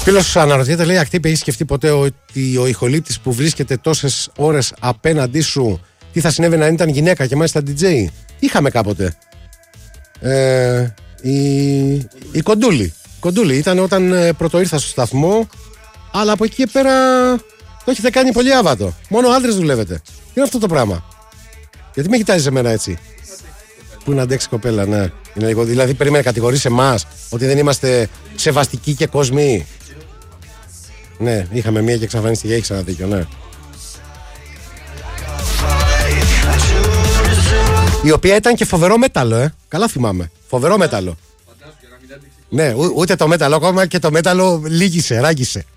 Φίλος αναρωτιέται, λέει, Ακτύπη, έχει σκεφτεί ποτέ ότι ο ηχολήπτης που βρίσκεται τόσες ώρες απέναντί σου, τι θα συνέβαινε αν ήταν γυναίκα και μάλιστα DJ? Είχαμε κάποτε. Η Κοντούλη ήταν όταν πρωτοήρθα στο σταθμό, αλλά από εκεί και πέρα το έχετε κάνει πολύ άβατο. Μόνο άντρες δουλεύετε. Τι είναι αυτό το πράγμα? Γιατί με κοιτάζεις εμένα έτσι? Πού να αντέξει κοπέλα, ναι. Είναι λίγο, δηλαδή περίμενε, κατηγορείς εμάς ότι δεν είμαστε σεβαστικοί και κόσμοι? Ναι, είχαμε μία και εξαφανίστηκε, έχεις ένα δίκιο, ναι. Η οποία ήταν και φοβερό μέταλλο, καλά θυμάμαι. Φοβερό μέταλλο. Ναι, ούτε το μέταλλο, ακόμα και το μέταλλο ράγισε.